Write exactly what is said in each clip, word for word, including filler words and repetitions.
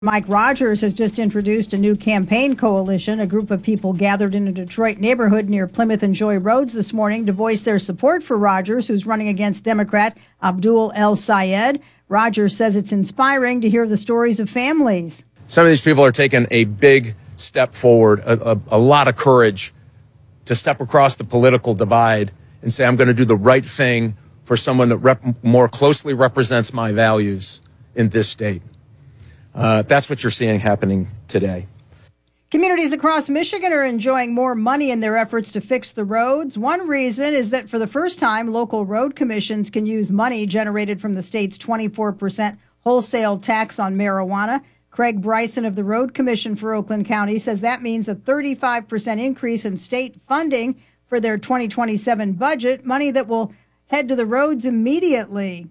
Mike Rogers has just introduced a new campaign coalition. A group of people gathered in a Detroit neighborhood near Plymouth and Joy Roads this morning to voice their support for Rogers, who's running against Democrat Abdul El-Sayed. Rogers says it's inspiring to hear the stories of families. Some of these people are taking a big step forward, a, a, a lot of courage to step across the political divide and say, I'm going to do the right thing for someone that rep- more closely represents my values in this state. Uh, that's what you're seeing happening today. Communities across Michigan are enjoying more money in their efforts to fix the roads. One reason is that for the first time, local road commissions can use money generated from the state's twenty-four percent wholesale tax on marijuana. Craig Bryson of the Road Commission for Oakland County says that means a thirty-five percent increase in state funding for their twenty twenty-seven budget, money that will head to the roads immediately.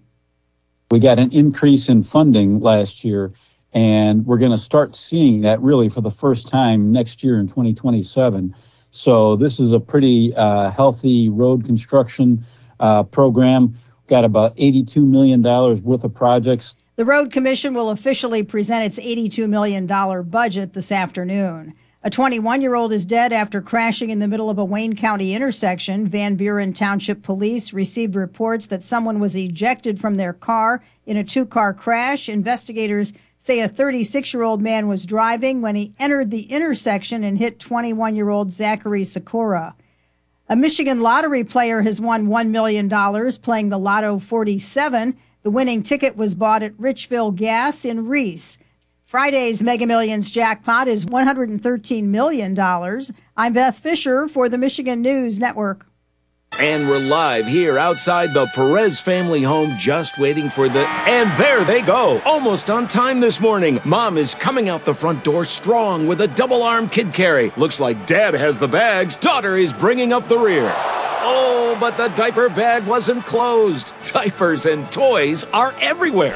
We got an increase in funding last year, and we're going to start seeing that really for the first time next year in twenty twenty-seven. So this is a pretty uh, healthy road construction uh, program. Got about eighty-two million dollars worth of projects. The Road Commission will officially present its eighty-two million dollars budget this afternoon. A twenty-one-year-old is dead after crashing in the middle of a Wayne County intersection. Van Buren Township Police received reports that someone was ejected from their car in a two-car crash. Investigators say a thirty-six-year-old man was driving when he entered the intersection and hit twenty-one-year-old Zachary Sikora. A Michigan lottery player has won one million dollars playing the Lotto forty-seven. The winning ticket was bought at Richville Gas in Reese. Friday's Mega Millions jackpot is one hundred thirteen million dollars. I'm Beth Fisher for the Michigan News Network. And we're live here outside the Perez family home, just waiting for the... And there they go, almost on time this morning. Mom is coming out the front door strong with a double-arm kid carry. Looks like Dad has the bags. Daughter is bringing up the rear. Oh, but the diaper bag wasn't closed. Diapers and toys are everywhere.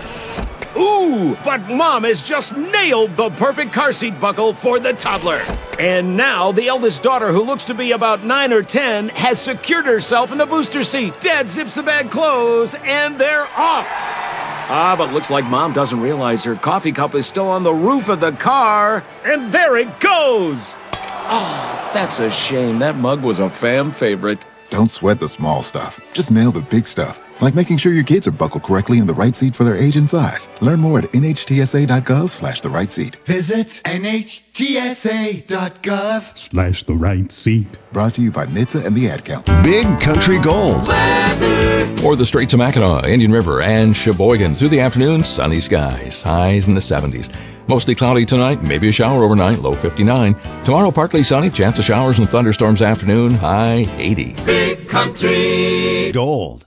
Ooh, but Mom has just nailed the perfect car seat buckle for the toddler. And now the eldest daughter, who looks to be about nine or ten, has secured herself in the booster seat. Dad zips the bag closed, and they're off. Ah, but looks like Mom doesn't realize her coffee cup is still on the roof of the car. And there it goes. Oh, that's a shame. That mug was a fam favorite. Don't sweat the small stuff. Just nail the big stuff, like making sure your kids are buckled correctly in the right seat for their age and size. Learn more at nhtsa.gov slash the right seat. Visit nhtsa.gov slash the right seat. Brought to you by N H T S A and the Ad Council. Big Country Gold. For the Straits of Mackinac, Indian River, and Sheboygan, through the afternoon, sunny skies, highs in the seventies. Mostly cloudy tonight, maybe a shower overnight, low fifty-nine. Tomorrow, partly sunny, chance of showers and thunderstorms afternoon, high eighty. Big Country Gold.